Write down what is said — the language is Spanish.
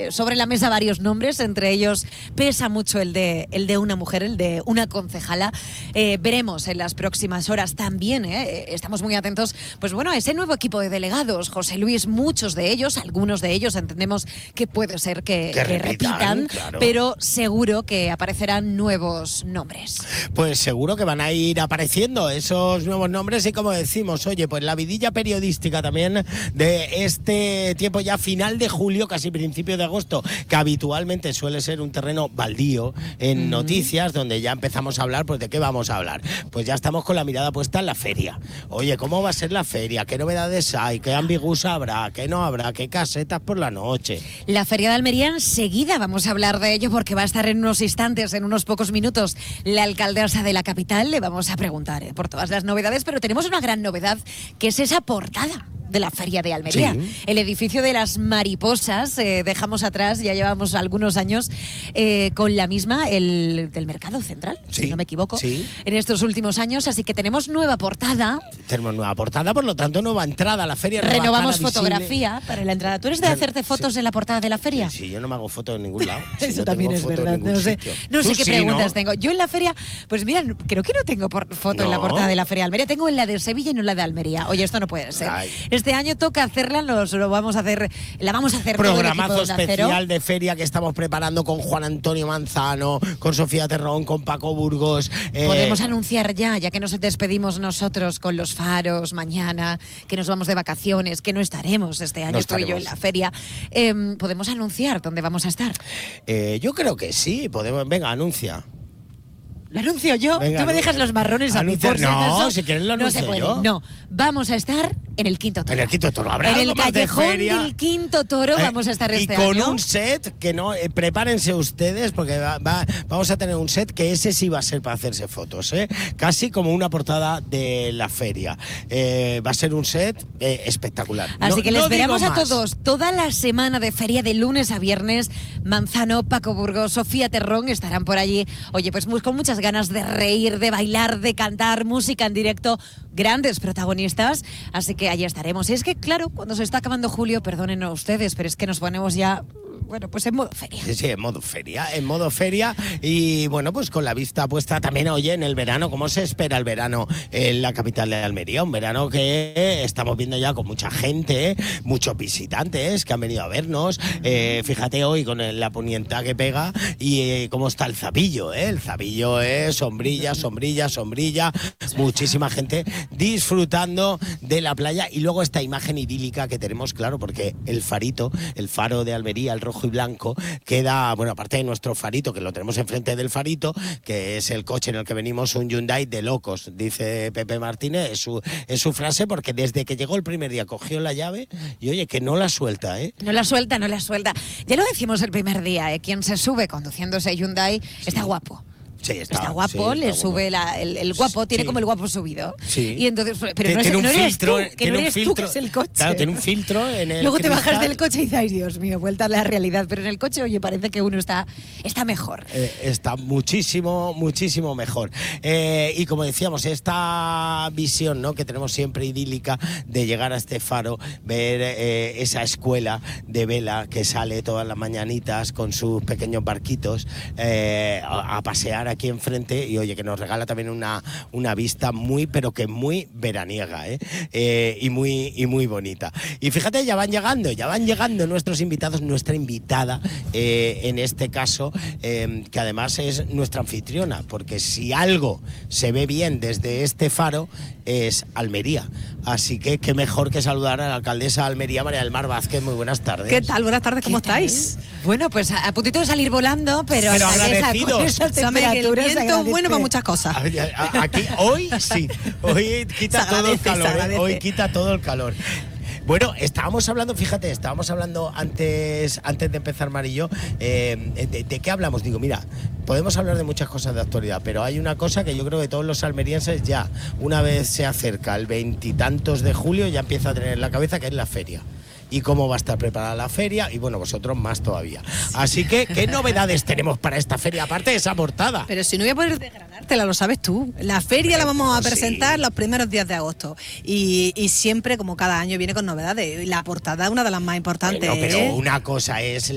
sobre la mesa varios nombres, entre ellos pesa mucho el de una mujer, el de una concejala. Veremos en las próximas horas también, estamos muy atentos, pues bueno, a ese nuevo equipo de delegados, José Luis, muchos de ellos, algunos de ellos entendemos que puede ser que repitan, claro. Pero seguro que aparecerán nuevos nombres. Pues seguro que van a ir apareciendo esos nuevos nombres y como decimos, oye, pues la vidilla periodística también de este tiempo ya final de julio, casi principio de agosto, que habitualmente suele ser un terreno baldío en noticias, donde ya empezamos a hablar, pues ¿de qué vamos a hablar? Pues ya estamos con la mirada puesta en la feria. Oye, ¿cómo va a ser la feria? ¿Qué novedades hay? ¿Qué ambiguos habrá? ¿Qué no habrá? ¿Qué casetas por la noche? La Feria de Almería enseguida vamos a hablar de ello porque va a estar en unos instantes, en unos pocos minutos, la alcaldesa de la capital. Le vamos a preguntar por todas las novedades, pero tenemos una gran novedad, que es esa portada de la Feria de Almería. Sí. El edificio de las mariposas, dejamos atrás, ya llevamos algunos años con la misma, el del Mercado Central, si no me equivoco, en estos últimos años, así que tenemos nueva portada. Tenemos nueva portada, por lo tanto nueva entrada a la feria. Renovamos fotografía para la entrada. ¿Tú eres de hacerte fotos en la portada de la feria? Sí, yo no me hago fotos en ningún lado. Eso no también es verdad. No sé qué preguntas tengo. Yo en la feria, pues mira, creo que no tengo foto en la portada de la Feria de Almería. Tengo en la de Sevilla y no en la de Almería. Oye, esto no puede ser. Ay. Este año toca hacerla, la vamos a hacer programazo especial de feria que estamos preparando con Juan Antonio Manzano, con Sofía Terrón, con Paco Burgos. Podemos anunciar ya que nos despedimos nosotros con los faros mañana, que nos vamos de vacaciones, que no estaremos este año, estoy yo en la feria. ¿Podemos anunciar dónde vamos a estar? Yo creo que sí, podemos. Venga, anuncia. ¿Lo anuncio yo? Venga, tú me dejas los marrones a mí, por si acaso. No, si quieres lo anuncio yo. No, vamos a estar en el Quinto Toro. En el Quinto Toro, habrá en el callejón de del Quinto Toro vamos a estar este año. Y con un set que no, prepárense ustedes, porque vamos a tener un set que ese sí va a ser para hacerse fotos, casi como una portada de la feria. Va a ser un set espectacular. Así que les esperamos a todos, toda la semana de feria, de lunes a viernes. Manzano, Paco Burgos, Sofía Terrón estarán por allí. Oye, pues con muchas ganas de reír, de bailar, de cantar, música en directo, grandes protagonistas, así que allí estaremos. Y es que, claro, cuando se está acabando julio, perdónenos ustedes, pero es que nos ponemos ya, bueno, pues en modo feria. Sí, en modo feria y bueno, pues con la vista puesta también, oye, en el verano. ¿Cómo se espera el verano en la capital de Almería? Un verano que estamos viendo ya con mucha gente, muchos visitantes que han venido a vernos. Fíjate hoy con la ponienta que pega y cómo está el Zapillo, El Zapillo es sombrilla, muchísima gente disfrutando de la playa y luego esta imagen idílica que tenemos, claro, porque el faro de Almería, el rojo y blanco, queda, bueno, aparte de nuestro farito, que lo tenemos enfrente del farito, que es el coche en el que venimos, un Hyundai de locos, dice Pepe Martínez, es su frase, porque desde que llegó el primer día cogió la llave y oye, que no la suelta, No la suelta. Ya lo decimos el primer día, quien se sube conduciendo ese Hyundai está guapo. Sí, está guapo, le sube el guapo, tiene como el guapo subido. Sí. Y entonces, pero tiene un filtro, que no eres tú, que es el coche. Claro, tiene un filtro en el. Luego te bajas del coche y dices, ay, Dios mío, vuelta a la realidad. Pero en el coche, oye, parece que uno está mejor. Está muchísimo mejor. Y como decíamos, esta visión, ¿no?, que tenemos siempre idílica de llegar a este faro, ver esa escuela de vela que sale todas las mañanitas con sus pequeños barquitos a pasear aquí enfrente y oye, que nos regala también una vista muy, pero que muy veraniega, y muy bonita. Y fíjate, ya van llegando nuestros invitados, nuestra invitada, en este caso, que además es nuestra anfitriona, porque si algo se ve bien desde este faro es Almería. Así que qué mejor que saludar a la alcaldesa de Almería, María del Mar Vázquez. Muy buenas tardes. ¿Qué tal? Buenas tardes, ¿cómo estáis? Bueno, pues a puntito de salir volando, pero agradecidos. El viento bueno para muchas cosas. Aquí, hoy sí. Hoy quita todo el calor. Hoy quita todo el calor. Bueno, estábamos hablando antes de empezar, Mar y yo, ¿de qué hablamos? Digo, mira, podemos hablar de muchas cosas de actualidad, pero hay una cosa que yo creo que todos los almerienses ya, una vez se acerca el 20 y tantos de julio, ya empieza a tener en la cabeza, que es la feria. Y cómo va a estar preparada la feria, y bueno, vosotros más todavía. Así que, ¿qué novedades tenemos para esta feria, aparte de esa portada? Pero si no voy a poder desgranártela, lo sabes tú. La feria la vamos a presentar los primeros días de agosto. Y siempre, como cada año, viene con novedades. La portada es una de las más importantes. Bueno, pero una cosa es